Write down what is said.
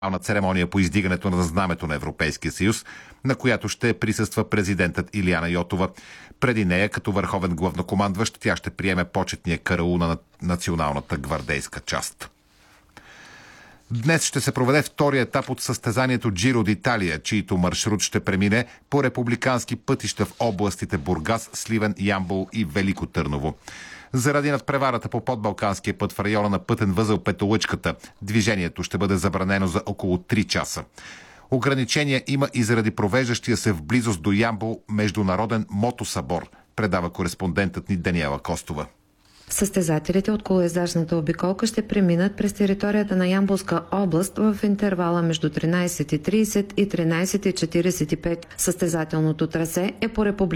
церемония по издигането на знамето на Европейския съюз, на която ще присъства президентът Илияна Йотова. Преди нея, като върховен главнокомандващ, тя ще приеме почетния караул на националната гвардейска част. Днес ще се проведе втория етап от състезанието Джиро д'Италия, чийто маршрут ще премине по републикански пътища в областите Бургас, Сливен, Ямбол и Велико Търново. Заради надпреварата по подбалканския път в района на пътен възел Петолъчката, движението ще бъде забранено за около 3 часа. Ограничения има и заради провеждащия се в близост до Ямбол международен мотосъбор, предава кореспондентът ни Даниела Костова. Състезателите от колоездачната обиколка ще преминат през територията на Ямболска област в интервала между 13:30 и 13:45. Състезателното трасе е по република